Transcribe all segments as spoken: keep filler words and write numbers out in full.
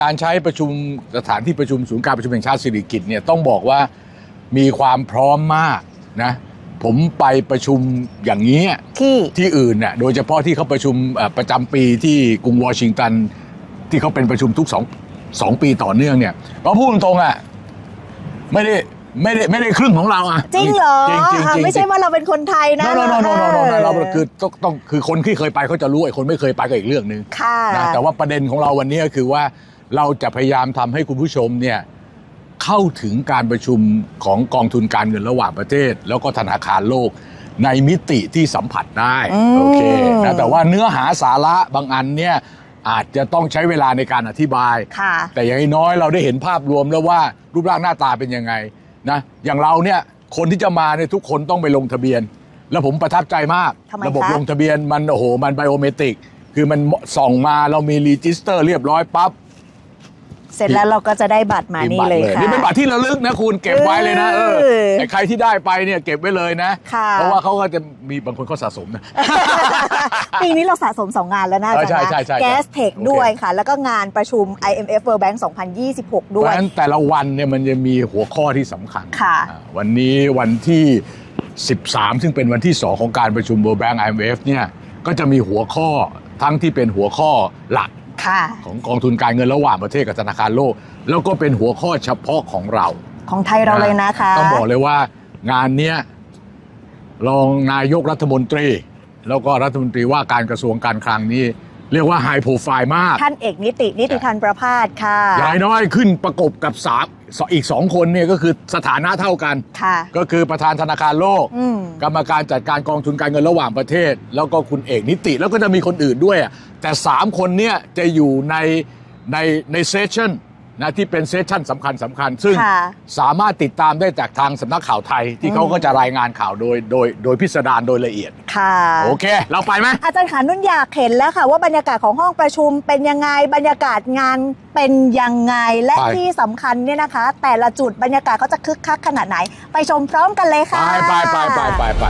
การใช้ประชุมสถานที่ประชุมศูนย์การประชุมแห่งชาติสิริกิติ์เนี่ยต้องบอกว่ามีความพร้อมมากนะผมไปประชุมอย่างนี้ที่ที่อื่นน่ะโดยเฉพาะที่เขาประชุมประจำปีที่กรุงวอชิงตันที่เขาเป็นประชุมทุกสองสองปีต่อเนื่องเนี่ยเราพูดตรงๆอ่ะไม่ได้ไม่ได้ไม่ได้ครึ่งของเราอ่ะจริงเหรอจริงจริงไม่ใช่ว่าเราเป็นคนไทยนะโนโนโนโนโนเราคือต้องต้องคือคนที่เคยไปเขาจะรู้ไอ้คนไม่เคยไปก็อีกเรื่องนึงนะแต่ว่าประเด็นของเราวันนี้ก็คือว่าเราจะพยายามทำให้คุณผู้ชมเนี่ยเข้าถึงการประชุมของกองทุนการเงินระหว่างประเทศแล้วก็ธนาคารโลกในมิติที่สัมผัสได้โอเคนะแต่ว่าเนื้อหาสาระบางอันเนี่ยอาจจะต้องใช้เวลาในการอธิบายแต่อย่างน้อยเราได้เห็นภาพรวมแล้วว่ารูปร่างหน้าตาเป็นยังไงนะอย่างเราเนี่ยคนที่จะมาเนี่ยทุกคนต้องไปลงทะเบียนแล้วผมประทับใจมากระบบลงทะเบียนมันโอ้โหมันไบโอเมตริกคือมันส่องมาเรามีรีจิสเตอร์เรียบร้อยปั๊บเสร็จแล้วเราก็จะได้บัตรมานี่เลยค่ะนี่เป็นบัตรที่ระลึกนะคุณเก็บไว้เลยนะเออไอ้ใครที่ได้ไปเนี่ยเก็บไว้เลยนะเพราะว่าเขาก็จะมีบางคนเขาสะสมนะปีนี้เราสะสมสองงานแล้วนะอาจารย์นะแก๊สเทคด้วยค่ะแล้วก็งานประชุม ไอ เอ็ม เอฟ World Bank สองพันยี่สิบหกด้วยเพราะฉะนั้นแต่ละวันเนี่ยมันจะมีหัวข้อที่สำคัญค่ะวันนี้วันที่สิบสามซึ่งเป็นวันที่สองของการประชุม World Bank ไอ เอ็ม เอฟ เนี่ยก็จะมีหัวข้อทั้งที่เป็นหัวข้อหลักของกองทุนการเงินระหว่างประเทศกับธนาคารโลกแล้วก็เป็นหัวข้อเฉพาะของเราของไทยเราเลยนะคะต้องบอกเลยว่างานเนี้ยรองนายกรัฐมนตรีแล้วก็รัฐมนตรีว่าการกระทรวงการคลังนี้เรียกว่าไฮโปรไฟล์มากท่านเอกนิตินิติธันประภาสค่ะอย่างน้อยขึ้นประกบกับสามอีกสองคนเนี่ยก็คือสถานะเท่ากันก็คือประธานธนาคารโลกกรรมการจัดการกองทุนการเงินระหว่างประเทศแล้วก็คุณเอกนิติแล้วก็จะมีคนอื่นด้วยแต่สามคนเนี่ยจะอยู่ในในในเซสชั่นนะที่เป็นเซสชั่นสำคัญสำคัญซึ่งสามารถติดตามได้จากทางสำนักข่าวไทยที่เขาก็จะรายงานข่าวโดยโดยโดยพิสดารโดยละเอียดค่ะโอเคเราไปไหมอาจารย์ขานุ่นอยากเห็นแล้วค่ะว่าบรรยากาศของห้องประชุมเป็นยังไงบรรยากาศงานเป็นยังไงและที่สำคัญเนี่ยนะคะแต่ละจุดบรรยากาศเขาจะคึกคักขนาดไหนไปชมพร้อมกันเลยค่ะไปไปไปไปไปไป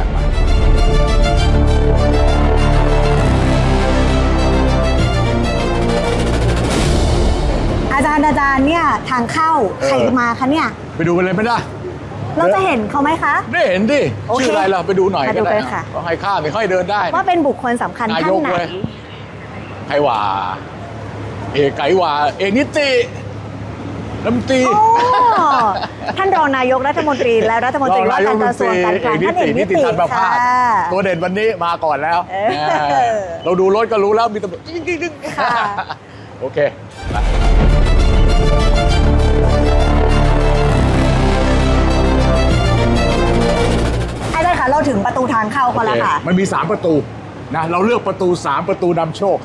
อาจารย์อาจารย์เนี่ยทางเข้าใครมาคะเนี่ยไปดูกันเลยไม่ได้เราจะเห็นเขาไหมคะได้เห็นดิชื่ออะไรเราไปดูหน่อยก็ได้ค่ะก็ให้ข้ามไม่ค่อยเดินได้ว่าเป็นบุคคลสำคัญท่านไหนใครว่าเอกไก่ว่าเอกนิติรัฐมนตรีท่านรองนายกรัฐมนตรีและรัฐมนตรีว่าการกระทรวงการคลังท่านเอกนิติค่ะตัวเด่นวันนี้มาก่อนแล้วเราดูรถก็รู้แล้วมีตำรวจจริงๆค่ะโอเคอาจารย์คะเราถึงประตูทางเข้ากันแล้วค่ะมันมีสามประตูนะเราเลือกประตูสามประตูนำโชค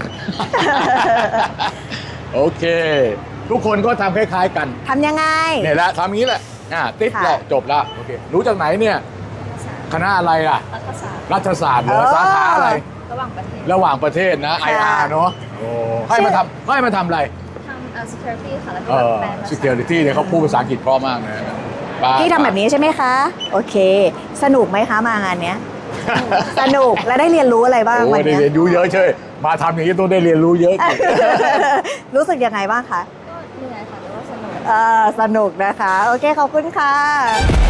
โอเคทุกคนก็ทำคล้ายๆกันทำยังไงเนี่ยแหละทำงี้แหละอ่าติดแหละจบแล้วโอเครู้จากไหนเนี่ยคณะอะไรอ่ะรัฐศาสตร์เหรอสาขาอะไรระหว่างประเทศระหว่างประเทศนะ ไอ อาร์ เนาะโอ้ให้มาทำให้มาทำอะไรทำ security ค่ะแล้วก็แปล security เนี่ยเขาพูดภาษาอังกฤษเพราะมากนะพี่ทำแบบนี้ใช่ไหมคะโอเคสนุกไหมคะมางานเนี้ยสนุกและได้เรียนรู้อะไรบ้างวันนี้ได้เรียนรู้เยอะเช่มาทำอย่างนี้ต้องได้เรียนรู้เยอะรู้สึกยังไงบ้างคะก็เหนื่อยค่ะแต่ว่าสนุกเออสนุกนะคะโอเคขอบคุณค่ะ